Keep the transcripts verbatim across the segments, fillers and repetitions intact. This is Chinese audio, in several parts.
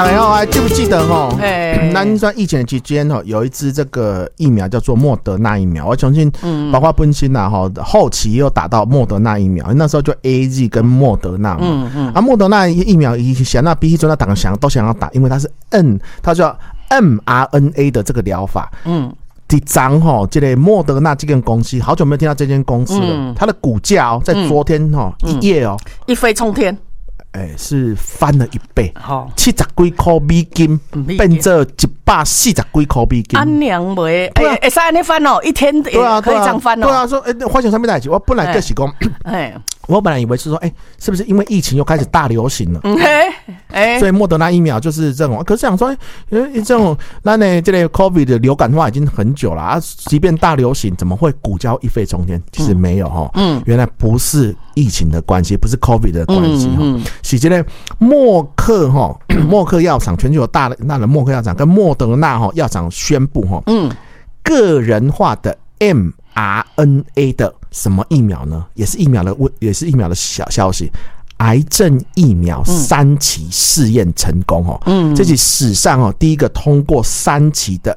哎呦，还记不记得哈？哎，咱在疫情期间哈，有一支这个疫苗叫做莫德纳疫苗，我相信包括本身呐哈，后期也有打到莫德纳疫苗，那时候就 A Z 跟莫德纳嘛。嗯嗯。啊，莫德纳疫苗以前那比起那党想都想要打，因为它是 N， 它叫 mRNA 的这个疗法。嗯。第张哈，这个莫德纳这间公司好久没有听到这间公司了，嗯、它的股价哦，在昨天哈、嗯、一夜哦、嗯、 一飞冲天。 哎、欸，是翻了一倍，七十几块美金变做一百四十几块美金。 安娘袂，哎，会使安尼翻哦，一天对啊，可以这样翻哦。 对啊，说哎，发现上面代志，我本来就是讲，哎，我本来以为是说，哎、欸，是不是因为疫情又开始大流行了？哎哎，所以莫德纳疫苗就是这种。可是想说，哎，这种那呢，这类 COVID 的流感化已经很久了啊，即便大流行，怎么会股价一飞冲天？其实没有哈，嗯，原来不是疫情的关系，不是 COVID 的关系哈。嗯嗯是这个默克哈，默克药厂全球大的那的默克药厂跟莫德纳哈药厂宣布哈，嗯，个人化的 mRNA 的什么疫苗呢？也是疫苗的，也是疫苗的小消息。癌症疫苗三期试验成功哦，嗯，这是史上哦第一个通过三期的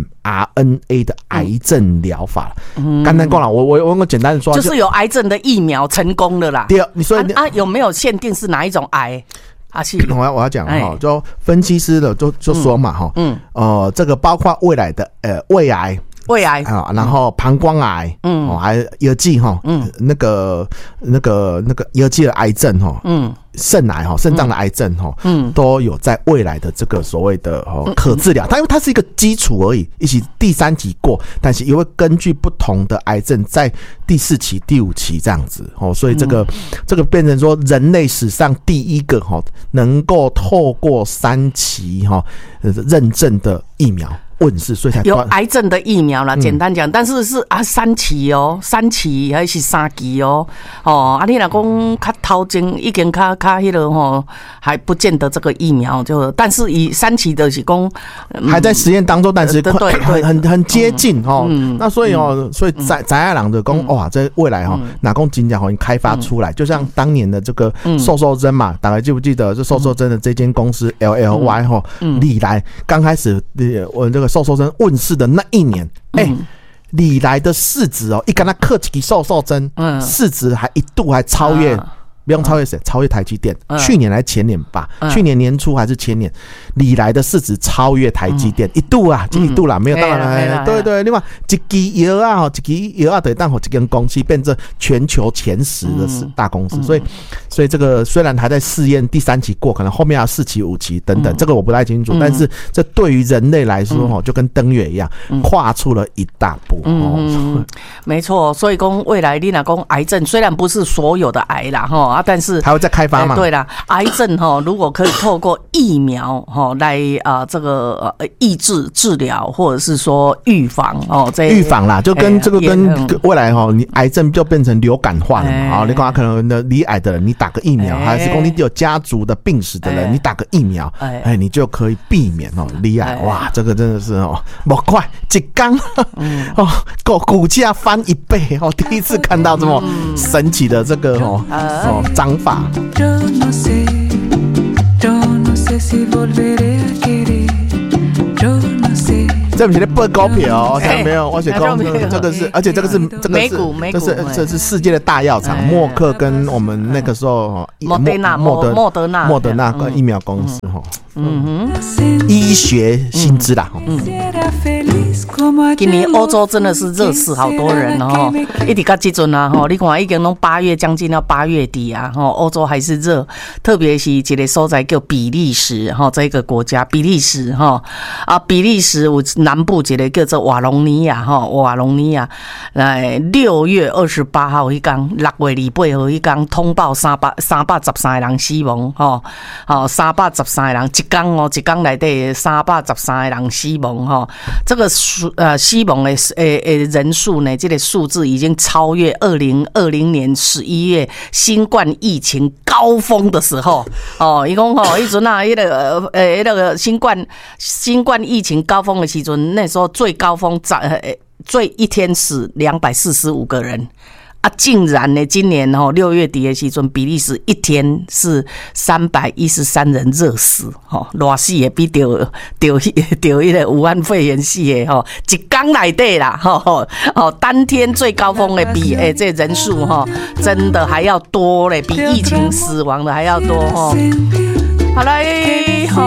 mRNA 的癌症疗法。嗯，简单讲啦，我我我简单的说， 就是有癌症的疫苗成功了啦。 对，你说你啊, 啊有没有限定是哪一种癌？啊是， 我要我要讲哈，就分析师的就就说嘛哈，嗯，呃，这个包括未来的呃胃癌。 胃癌啊，然后膀胱癌，嗯，哦，还有腰肌哈，嗯，那个那个那个腰肌的癌症哈，嗯，肾癌哈，肾脏的癌症哈，嗯，都有在未来的这个所谓的哦可治疗，它因为它是一个基础而已，一起第三期过，但是也会根据不同的癌症在第四期、第五期这样子哦，所以这个、嗯、这个变成说人类史上第一个哈能够透过三期哈认证的疫苗。问世，所以才有癌症的疫苗啦。简单讲，但是是啊三期哦，三期还是三期哦，哦啊，你若讲较头前已经较较迄个吼，还不见得这个疫苗就，但是以三期的是讲、 嗯、还在实验当中，但是很很很接近哦、嗯。那所以哦，嗯、所以翟翟爱郎的讲、嗯、哇，这未来哈，哪公金甲好像开发出来、嗯，就像当年的这个瘦瘦针嘛，大家记不记得？这瘦瘦针的这间公司 L L Y 哈，历来刚开始我这个。瘦瘦针问世的那一年，哎、欸，李来的市值哦，一跟他克起瘦瘦针，嗯，市值还一度还超越。啊不用超越谁？超越台积电、嗯。去年还前年吧、嗯，去年年初还是前年，李来的市值超越台积电、嗯、一度啊，一度啦，没有当然，对对。另外，一支药啊，一支药啊，得当好一间公司变成全球前十的大公司，嗯、所以，所以这个虽然还在试验第三期过，可能后面要四期、五期等等，嗯、这个我不太清楚。嗯、但是这对于人类来说，哈、嗯，就跟登月一样，嗯、跨出了一大步。 嗯，哦、没错。所以讲未来，你若讲癌症，虽然不是所有的癌啦，哈。啊，但是还会再开发嘛？ 欸、对啦，癌症哈，如果可以透过疫苗哈来啊、呃、这个呃抑制治疗，或者是说预防哦，这预防啦，就跟这个跟未来哈，你癌症就变成流感化了嘛？啊、欸，你讲可能的罹癌的人，你打个疫苗，欸、还是说你有家族的病史的人，欸、你打个疫苗，哎、欸，你就可以避免哦罹癌。欸、哇，这个真的是哦，不快一缸哦，股股价翻一倍哦，第一次看到这么神奇的这个哦。哦章法。这不是报股票哦，看到没有？我写讲这个是，而且这个是这个是这是这是世界的大药厂默克跟我们那个时候莫德纳莫德莫德纳莫德纳跟疫苗公司哈。嗯哼，医学薪资啦。嗯， 今年欧洲真的是热死好多人哦，一直到这阵啊，吼，你看已经拢八月将近到八月底啊，吼，欧洲还是热，特别是一个所在叫比利时哈，这个国家比利时哈啊，比利时有南部一个叫做瓦隆尼亚哈，瓦隆尼亚，来六月二十八号一天，六月二八号一天通报三百三百十三个人死亡哈，好三百十三个人。一天哦，一天内底三百十三个人死亡哈，这个数呃死亡的诶诶人数呢，这个数字已经超越二零二零年十一月新冠疫情高峰的时候哦。伊讲吼，迄阵啊，迄个诶那个新冠新冠疫情高峰的时阵，那时候最高峰在最一天死两百四十五个人。 啊，竟然呢，今年哦六月底的时阵，比利时一天是三百一十三人热死，吼，热死也比得得得一个武汉肺炎死的吼，一天内底啦，吼哦，当天最高峰的比诶、欸、这人数哈，真的还要多嘞，比疫情死亡的还要多吼。好嘞，吼，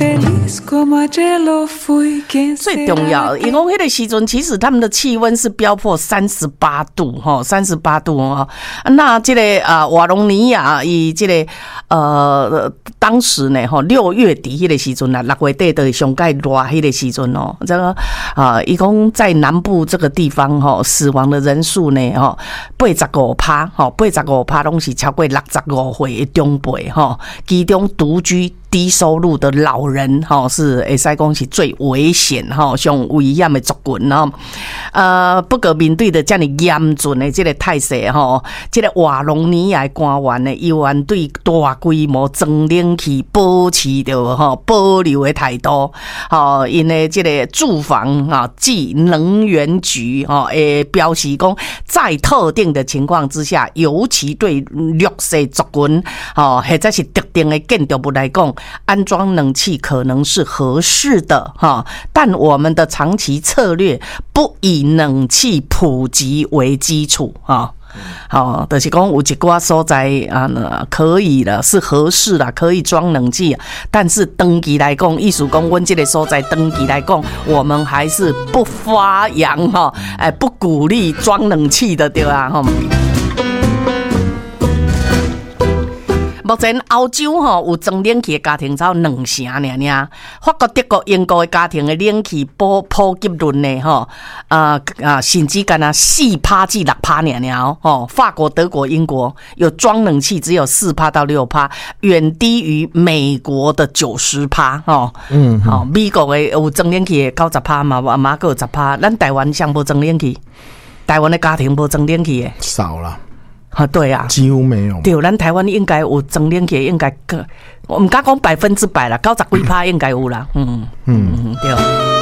最重要，因为迄个时阵，其实他们的气温是飙破三十八度，哈，三十八度哦。那这个啊，瓦隆尼亚以这个呃，当时呢，哈，六月底迄个时阵啊，六月底的上盖热迄个时阵哦，这个啊，一共在南部这个地方哈，死亡的人数呢，哈，八十五趴，哈，八十五趴拢是超过六十五岁的长辈哈，其中独居低收入的老人哈是会使讲是最危险哈，上危险的族群哈。呃，不过面对的这么严峻的这个态势哈，这个瓦隆尼亚官员呢，依然对大规模增冷气保持着哈保留的态度。哈，因为这个住房啊及能源局哈诶表示讲，在特定的情况之下，尤其对弱势族群哈或者是特定的建筑物来讲，安装冷气可能是合适的哈，但我们的长期策略不以冷气普及为基础哈。好，就是讲有一寡所在啊，可以了，是合适啦，可以装冷气，但是长期来讲，意思讲，阮这个所在长期来讲，我们还是不发扬哈，哎，不鼓励装冷气的，对啊，哈。目前欧洲吼有装冷气的家庭只有两成尔尔，法国、德国、英国的家庭的冷气普普及率呢吼，啊啊，甚至干啊四趴至六趴尔尔哦。法国、德国、英国有装冷气只有四趴到六趴，远低于美国的九十趴哦。嗯，好，美国的有装冷气的九十趴嘛，马个有十趴，咱台湾上无装冷气，台湾的家庭无装冷气的少了。 啊，对啊， 几乎没有。 对，咱台湾应该有装冷气，应该个，我唔敢讲百分之百啦，九十几趴应该有啦。嗯嗯嗯，对。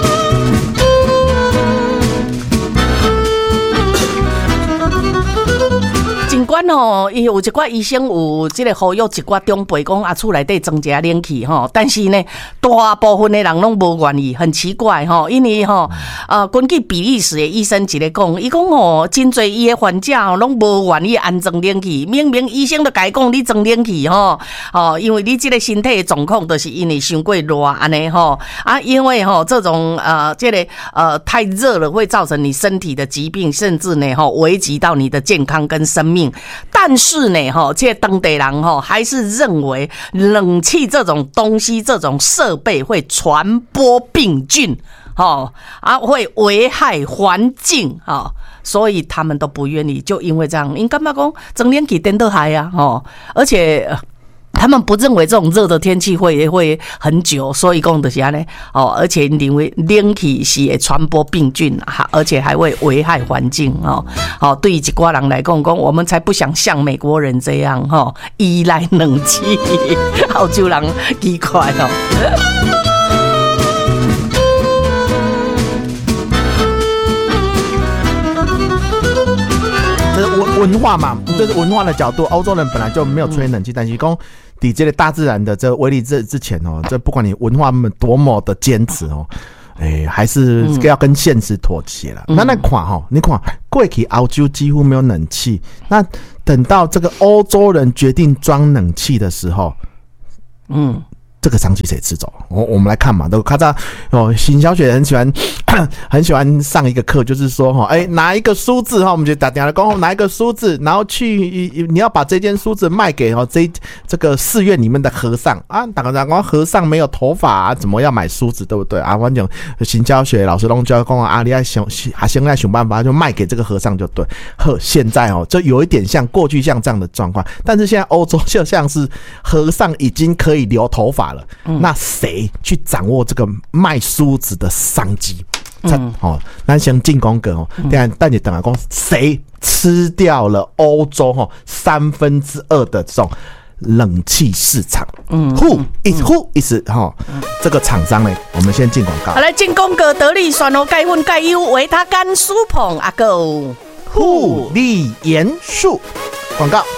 尽管吼，伊有一寡医生有即个呼吁一寡长辈讲啊，厝内底装一下冷气吼，但是呢，大部分的人拢无愿意，很奇怪吼，因为吼，呃，根据比利时的医生一个讲，伊讲吼，真侪伊的患者吼，拢无愿意安装冷气，明明医生都甲伊讲你装冷气吼，哦，因为你即个身体的状况都是因为伤过热安尼吼，啊，因为吼这种呃，这个呃太热了会造成你身体的疾病，甚至呢吼危及到你的健康跟生命。但是呢，哈，这当地人哈还是认为冷气这种东西、这种设备会传播病菌，哈啊，会危害环境啊，所以他们都不愿意。就因为这样，因干嘛讲装冷气电都害啊，哈，而且。他们不认为这种热的天气会会很久，所以讲就是安尼哦，而且因为冷气是会传播病菌，而且还会危害环境哦。好，对于一寡人来讲，讲我们才不想像美国人这样哈、哦，依赖冷气，澳洲人奇怪哦。 这是文文化嘛，这是文化的角度。欧洲人本来就没有吹冷气，但是讲抵这个大自然的这威力之之前哦，这不管你文化多么的坚持哦，哎，还是要跟现实妥协了。嗯、那那款哈，你看过去欧洲几乎没有冷气，那等到这个欧洲人决定装冷气的时候，嗯。这个长期谁吃走？我我们来看嘛，都看到哦，邢小雪很喜欢很喜欢上一个课，就是说哈，哎，拿一个梳子哈，我们就打电话讲，拿一个梳子，然后去你要把这件梳子卖给哦这这个寺院里面的和尚啊，打个讲和尚没有头发啊，怎么要买梳子，对不对啊？反正邢小雪老师拢教讲啊，你要想啊，现在想办法就卖给这个和尚就对。呵，现在哦，就有一点像过去像这样的状况，但是现在欧洲就像是和尚已经可以留头发了。嗯、那谁去掌握这个卖梳子的商机？嗯，哦，咱先进攻个哦，但但你等下讲谁吃掉了欧洲哈三分之二的这种冷气市场？嗯 ，Who is Who is 哈、嗯、这个厂商呢？我们先进广告。 好来进攻个得力选哦，钙粉钙优维他甘舒捧阿狗。 护理严肃。广告。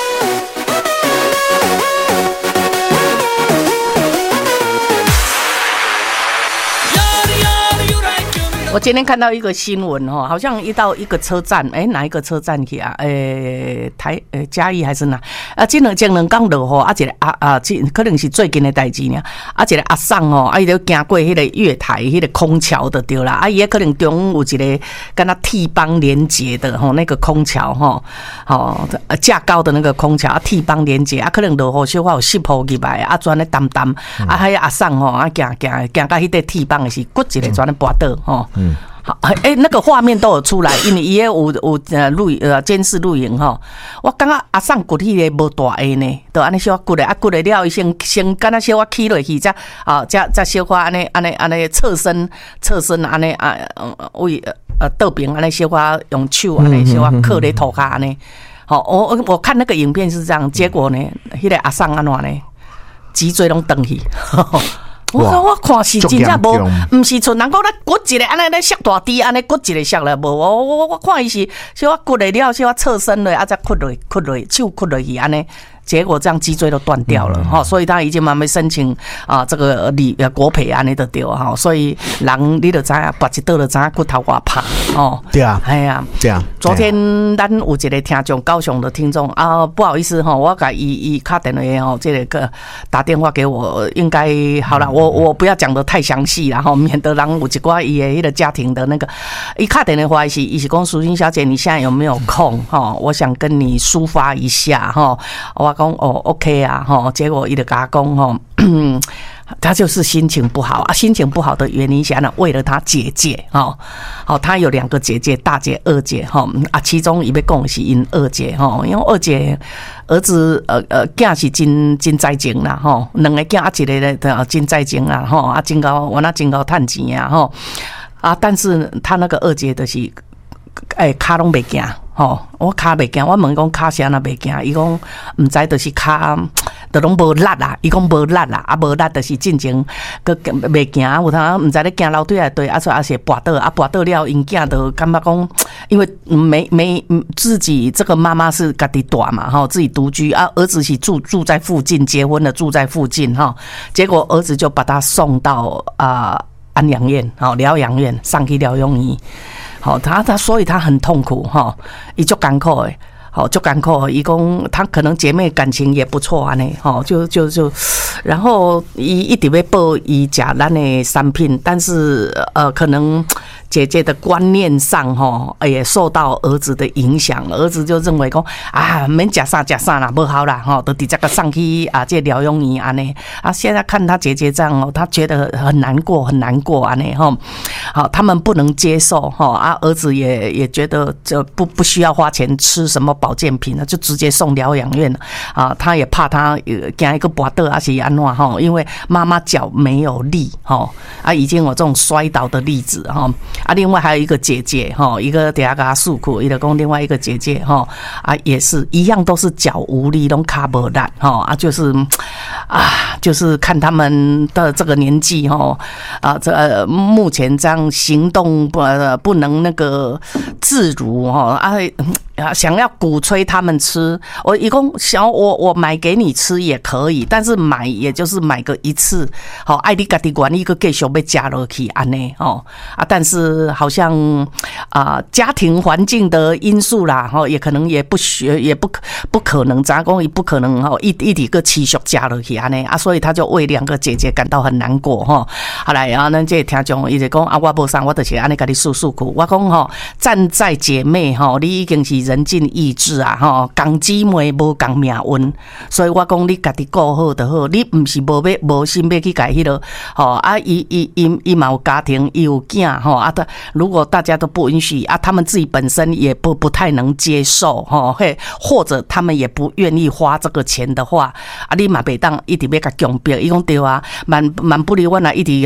我今天看到一个新闻哦，好像一到一个车站，哎、欸，哪一个车站去啊？诶、欸，台诶、欸、嘉义还是哪？啊，这两前两天落雨，啊，一个啊啊，这可能是最近的代志呢。啊，一个阿桑哦，啊，伊就行过迄个月台、迄、那个空桥的对啦。啊，伊可能中有一个跟他替帮连接的吼，那个空桥吼，吼架高的那个空桥啊，替帮连接啊，可能落雨小可有湿铺入来，啊，转咧澹澹，啊，迄阿桑吼啊，行行行到迄个替帮的是，骨一个转咧跋倒吼。嗯，好，哎、欸，那个画面都有出来，因为伊也有有呃录呃监视录影吼。我感觉阿桑骨迄个无大下呢，都安尼小骨的，啊骨的了，伊先先敢若小可起落去，才啊才才小可安尼安尼安尼侧身侧身安尼啊为呃倒平安尼小可用手安尼小可靠咧涂骹安尼。好，我我看那个影片是这样，结果呢，迄、那个阿桑安怎呢？脊椎拢断去。我我看是真正无，唔是像人讲咧骨一个安尼咧削大滴，安尼骨一个削了无。我我我看伊是小可骨的了，小可侧身了，啊再骨落骨落手骨落去安尼。结果这样脊椎都断掉了哈、嗯，所以他已经慢慢申请啊这个理呃国赔安尼就对哈，所以人你就知影拔一刀就知影骨头偌拍哦。 对啊， 哎呀， 对啊。 昨天咱有一个听众，高雄的听众啊，不好意思哈，我甲伊伊打电话吼，这个打电话给我，应该好了，我我不要讲得太详细啦哈，免得人有一寡伊的迄个家庭的那个，伊打电话是伊是讲淑欣小姐，你现在有没有空哈？我想跟你抒发一下哈，我。讲哦 ，OK 啊，哈，结果伊就甲讲吼，他就是心情不好啊，心情不好的原因是呢，为了他姐姐哈，好，他有两个姐姐，大姐、二姐哈啊，其中伊要讲是因二姐哈，因为二姐儿子呃呃囝是真真在情啦哈，两个囝啊一个咧真在情啦哈，啊真高我那真高趁钱啊哈啊，但是他那个二姐就是诶骹拢袂行。吼，我骹袂行，我问讲骹啥那袂行，伊讲毋知就是骹，都拢无力啦。伊讲无力啦，啊无力就是进前个袂行，有通毋知咧行楼梯来对，啊所以啊是跋倒，啊跋倒了，因囝都感觉讲，因为没没自己这个妈妈是家己大嘛，吼，自己独居啊，儿子是住住在附近，结婚了住在附近哈，结果儿子就把他送到啊、呃、安养院，好疗养院，上去疗养院。好，他他所以他很痛苦哈，伊足艰苦诶，好足艰苦。伊讲他可能姐妹感情也不错啊呢，吼，就就就，然后伊一直要报伊食咱的产品，但是呃可能。姐姐的观念上吼，也受到儿子的影响，儿子就认为讲啊，免食啥食啥啦，不好啦，吼，都直接个上去啊，这疗养院安尼啊。现在看他姐姐这样哦，他觉得很难过，很难过安尼吼。好，他们不能接受吼啊，儿子也也觉得这不不需要花钱吃什么保健品了，就直接送疗养院啊。他也怕他惊一个跋倒啊是安怎吼，因为妈妈脚没有力吼啊，已经有这种摔倒的例子吼。啊，另外还有一个姐姐哈，一个等下给他诉苦，一个讲另外一个姐姐哈啊，也是一样，都是脚无力，都卡不烂哈啊，就是啊，就是看他们的这个年纪哈啊，这、呃、目前这样行动不不能那个自如哈啊。想要鼓吹他们吃，我一共想我我买给你吃也可以，但是买也就是买个一次，好，爱你家己管一个继续要加落去安尼哦啊，但是好像啊、呃、家庭环境的因素啦，哈，也可能也不学也不不可能，咱讲也不可能哈，一一底个持续加落去安尼啊，所以他就为两个姐姐感到很难过哈。后来啊，咱这听众伊就讲啊，我无啥，我就是安尼甲你诉诉苦，我讲吼，站在姐妹吼，你已经是。人尽意志啊，吼，共姊妹无共命运，所以我讲你家己顾好就好，你唔是无要无心要去改迄个，吼啊，伊伊伊伊嘛有家庭，伊有囝，吼啊，如果大家都不允许啊，他们自己本身也不不太能接受，吼，嘿，或者他们也不愿意花这个钱的话，啊，你嘛袂当一直要甲强迫，伊讲对啊，蛮蛮不离我啦，一直吼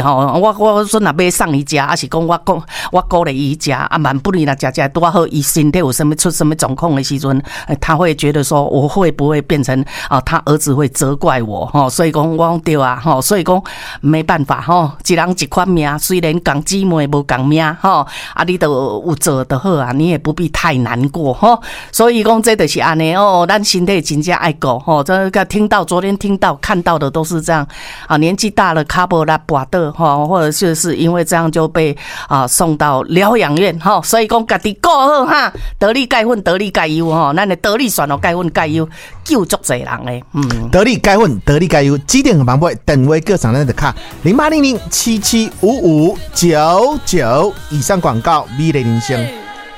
吼，我我说若要送伊食，还是讲我讲我鼓励伊食，啊，万不离若食食拄好，伊身体有什么出什么状况的时阵，他会觉得说我会不会变成啊，他儿子会责怪我吼，所以讲我讲对啊吼，所以讲没办法吼，一人一款命，虽然共姊妹无共命吼，啊，你都有做就好啊，你也不必太难过吼，所以讲这就是安尼哦，咱身体真正爱顾吼，这个听到昨天听到看到的都是这样啊，年纪大了卡无力跋倒吼，或者就是因为这样就被啊送到疗养院吼，所以讲家己顾好哈，得力钙粉得力钙优吼，咱的得力选哦钙粉钙优救足侪人诶，嗯， 得力钙粉得力钙优，几点帮买等位各厂的卡零八零零七七五五九九以上广告 B 零零星。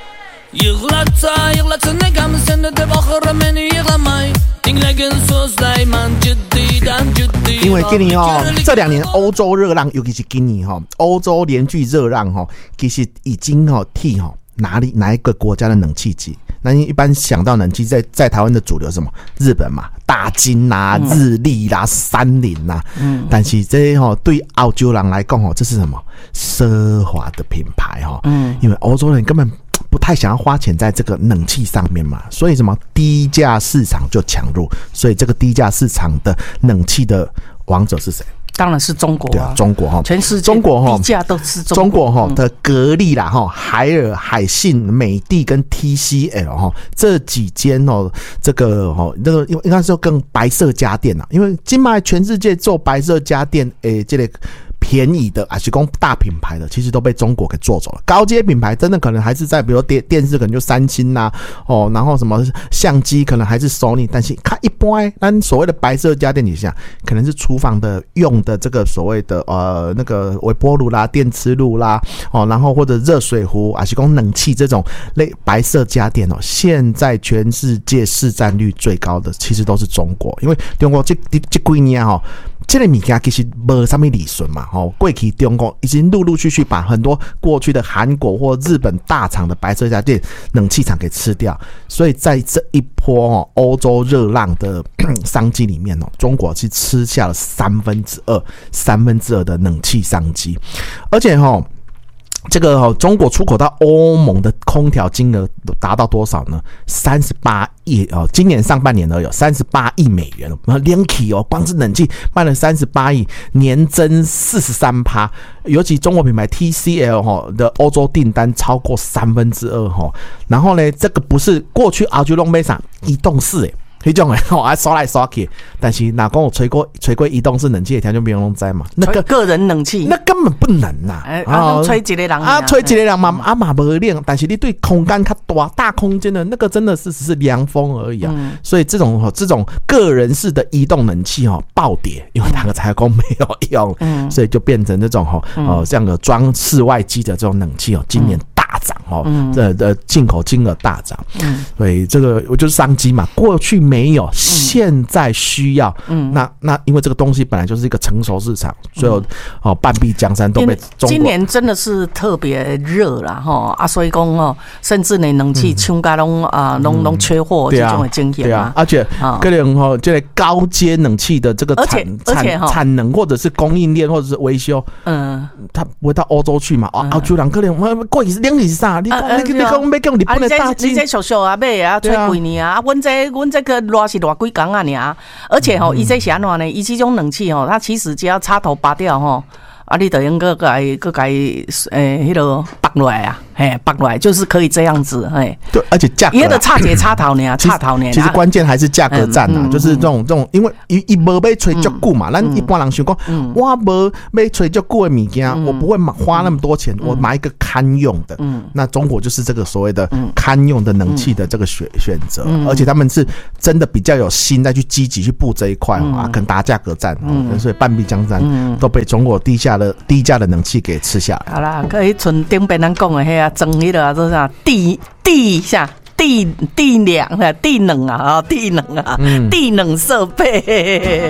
因为今年哦，这两年欧洲热浪，尤其是今年哈，欧洲连续热浪哈，其实已经哦替哈哪里哪一个国家的冷气机？那你一般想到冷气在在台湾的主流是什么？日本嘛，大金啦、啊、日立啦、啊、三菱啦、啊。嗯，但是这吼、哦、对澳洲人来讲哦，这是什么奢华的品牌哈、哦？嗯，因为欧洲人根本不太想要花钱在这个冷气上面嘛，所以什么低价市场就强入，所以这个低价市场的冷气的王者是谁？ 当然是中国、啊， 对啊，中国哈， 全世界中国哈， 低价都是中国中国哈的格力啦哈，海尔、海信、美的跟 T C L 哈这几间哦，这个哈那个应该是跟白色家电呐，因为今麦全世界做白色家电诶，这类便宜的还是讲大品牌的，其实都被中国给做走了。高阶品牌真的可能还是在，比如电电视可能就三星呐、啊，哦，然后什么相机可能还是 Sony， 但是看一般，那所谓的白色家电底下，可能是厨房的用的这个所谓的呃那个微波炉啦、电磁炉啦，哦，然后或者热水壶，还是讲冷气这种类白色家电哦，现在全世界市占率最高的其实都是中国，因为中国这这几年哦。这个物件其实没什么利润嘛，吼，过去中国已经陆陆续续把很多过去的韩国或日本大厂的白色家电冷气厂给吃掉，所以在这一波哦欧洲热浪的商机里面哦，中国是吃下了三分之二三分之二的冷气商机，而且哈。这个、哦、中国出口到欧盟的空调金额达到多少呢？三十八亿哦，今年上半年而有三十八亿美元，连起哦，光是冷气卖了三十八亿，年增四十三趴。尤其中国品牌 T C L 哈的欧洲订单超过三分之二哈。然后呢，这个不是过去澳洲龙杯上移动式诶。那种诶，我还刷来刷去，但是哪讲我吹过吹过移动式冷气的条件没有弄在嘛？那个个人冷气， 那根本不能呐、啊！ 哎、欸，啊，吹一个人啊，吹一个人嘛，啊嘛无凉，但是你对空间较大大空间的那个真的是只是凉风而已啊。嗯、所以这种这种个人式的移动冷气哦暴跌，因为那个采购没有用，嗯、所以就变成这种哦呃这样的装室外机的这种冷气哦，今年大涨哦，嗯、这的进口金额大涨，嗯，所以这个我就是商机嘛，过去没有，现在需要，嗯，那那因为这个东西本来就是一个成熟市场，所以哦半壁江山都被中国。 今年真的是特别热啦哈啊，所以讲哦，甚至呢冷气厂家拢啊拢拢缺货这种的经验啊，而且个人哦，这类高阶冷气的这个产产产能或者是供应链或者是维修，嗯，它不会到欧洲去嘛？啊，澳洲人可能我过去两年是啥？你讲你你讲要叫日本的大机， 你这俗俗啊买啊吹几年啊？阮这阮这个热是热几工啊尔，而且吼，伊这是安怎呢？伊这种冷气吼，它其实只要插头拔掉吼，啊，你等于个个个个诶，迄个拔落来啊。哎，拔来就是可以这样子，哎， 对，而且价格， 伊的差节差头呢，差头呢。 其实关键还是价格战啊，嗯、就是这种这种，因为伊伊无要吹足久嘛，咱、嗯、一般人想讲，嗯、我无要吹足久的物件，嗯、我不会花那么多钱，嗯、我买一个堪用的。嗯，那中国就是这个所谓的堪用的冷气的这个选选择，嗯、而且他们是真的比较有心再去积极去布这一块、嗯、啊，可能打价格战，嗯、所以半壁江山都被中国低价的低价的冷气给吃下来。 好啦，可以从顶边咱讲的迄啊。装迄个做啥地地下地地凉啊地冷啊地冷啊地冷设备。